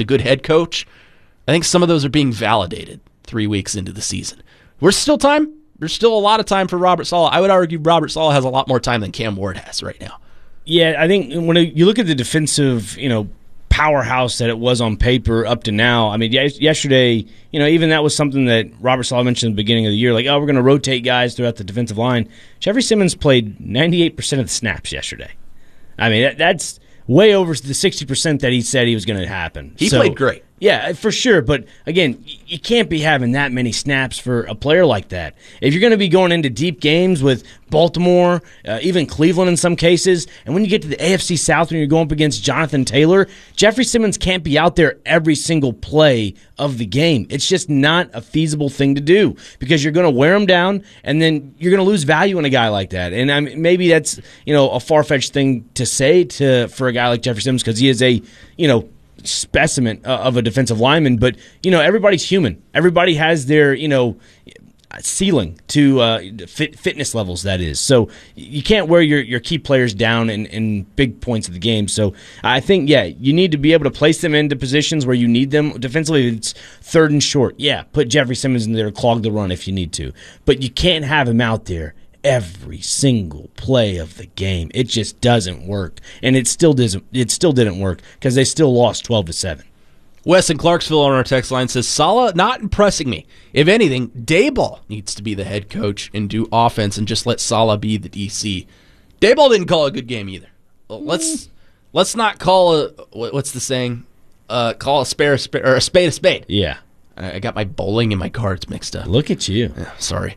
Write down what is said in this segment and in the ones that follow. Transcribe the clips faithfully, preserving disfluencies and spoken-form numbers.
a good head coach. I think some of those are being validated three weeks into the season. We're still time. There's still a lot of time for Robert Saleh. I would argue Robert Saleh has a lot more time than Cam Ward has right now. Yeah, I think when you look at the defensive, you know, powerhouse that it was on paper up to now, I mean, yesterday, you know, even that was something that Robert Saleh mentioned at the beginning of the year, like, oh, we're going to rotate guys throughout the defensive line. Jeffrey Simmons played ninety-eight percent of the snaps yesterday. I mean, that, that's way over the sixty percent that he said he was going to happen. He so, played great. Yeah, for sure. But, again, you can't be having that many snaps for a player like that. If you're going to be going into deep games with Baltimore, uh, even Cleveland in some cases, and when you get to the A F C South and you're going up against Jonathan Taylor, Jeffrey Simmons can't be out there every single play of the game. It's just not a feasible thing to do because you're going to wear him down, and then you're going to lose value in a guy like that. And I mean, maybe that's, you know, a far-fetched thing to say to for a guy like Jeffrey Simmons because he is a, you know, specimen of a defensive lineman, but you know everybody's human. Everybody has their you know ceiling to uh, fit, fitness levels. That is, so you can't wear your, your key players down in, in big points of the game. So I think yeah, you need to be able to place them into positions where you need them defensively. If it's third and short, yeah, put Jeffrey Simmons in there to clog the run if you need to, but you can't have him out there every single play of the game. It just doesn't work, and it still doesn't. It still didn't work because they still lost twelve to seven. Wes in Clarksville on our text line says Saleh not impressing me. If anything, Daboll needs to be the head coach and do offense, and just let Saleh be the D C. Daboll didn't call a good game either. Let's let's not call a what's the saying? Uh, call a spare, a spare or a spade a spade. Yeah, I got my bowling and my cards mixed up. Look at you. Yeah, sorry.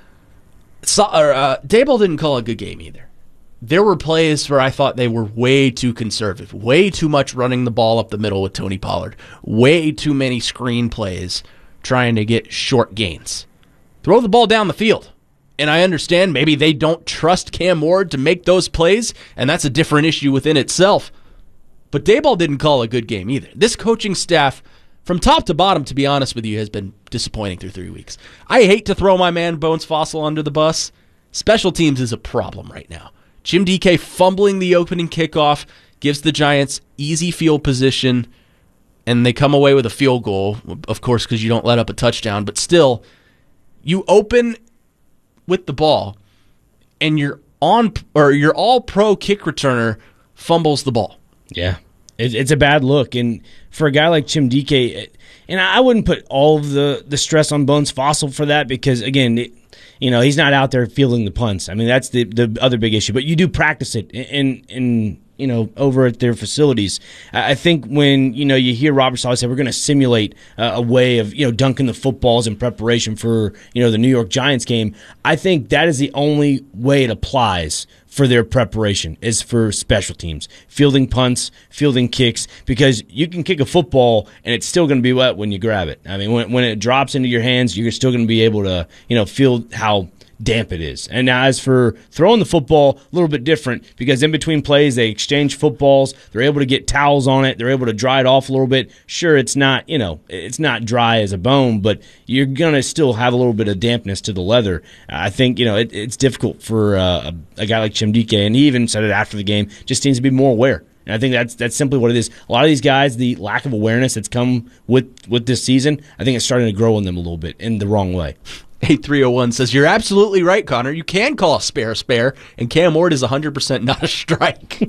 So, or, uh, Daboll didn't call a good game either. There were plays where I thought they were way too conservative, way too much running the ball up the middle with Tony Pollard, way too many screen plays trying to get short gains. Throw the ball down the field. And I understand maybe they don't trust Cam Ward to make those plays, and that's a different issue within itself. But Daboll didn't call a good game either. This coaching staff, from top to bottom, to be honest with you, has been disappointing through three weeks. I hate to throw my man Bones Fossil under the bus. Special teams is a problem right now. Jim D K fumbling the opening kickoff gives the Giants easy field position, and they come away with a field goal, of course, because you don't let up a touchdown. But still, you open with the ball, and your on or your all-pro kick returner fumbles the ball. Yeah. It's a bad look, and for a guy like Jim D K, and I wouldn't put all of the, the stress on Bones Fossil for that because, again, it, you know, he's not out there fielding the punts. I mean, that's the the other big issue. But you do practice it in in you know over at their facilities. I think when you know you hear Robert Saleh say we're going to simulate uh, a way of you know dunking the footballs in preparation for you know the New York Giants game, I think that is the only way it applies for their preparation is for special teams, fielding punts, fielding kicks, because you can kick a football and it's still going to be wet when you grab it. I mean, when when it drops into your hands, you're still going to be able to, you know, feel how damp it is. And now as for throwing the football, a little bit different because in between plays they exchange footballs. They're able to get towels on it. They're able to dry it off a little bit. Sure, it's not, you know, it's not dry as a bone, but you're going to still have a little bit of dampness to the leather. I think, you know, it, it's difficult for uh, a, a guy like Jim D K, and he even said it after the game, just needs to be more aware. And I think that's that's simply what it is. A lot of these guys, the lack of awareness that's come with, with this season, I think it's starting to grow on them a little bit in the wrong way. eight three oh one says, you're absolutely right, Connor. You can call a spare a spare, and Cam Ward is one hundred percent not a strike.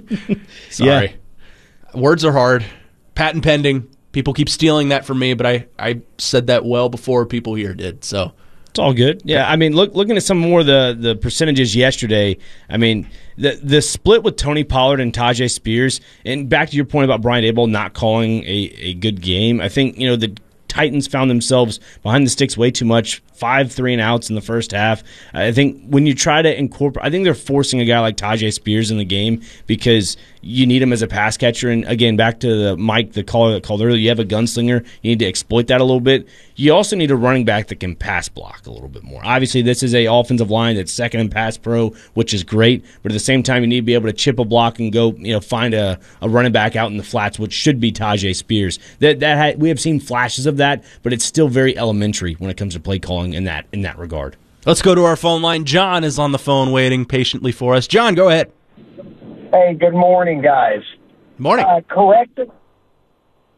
Sorry. Yeah. Words are hard. Patent pending. People keep stealing that from me, but I, I said that well before people here did. So it's all good. Yeah, I mean, look, looking at some more of the, the percentages yesterday, I mean, the the split with Tony Pollard and Tyjae Spears, and back to your point about Brian Daboll not calling a, a good game, I think, you know, the Titans found themselves behind the sticks way too much, five three and outs in the first half. I think when you try to incorporate, I think they're forcing a guy like Tyjae Spears in the game because you need him as a pass catcher. And again, back to the Mike, the caller that called earlier, you have a gunslinger. You need to exploit that a little bit. You also need a running back that can pass block a little bit more. Obviously, this is a offensive line that's second in pass pro, which is great. But at the same time, you need to be able to chip a block and go, you know, find a, a running back out in the flats, which should be Tyjae Spears. That that ha- we have seen flashes of that, but it's still very elementary when it comes to play calling in that in that regard. Let's go to our phone line. John is on the phone waiting patiently for us. John, go ahead. Hey, good morning, guys. Morning. Uh, correct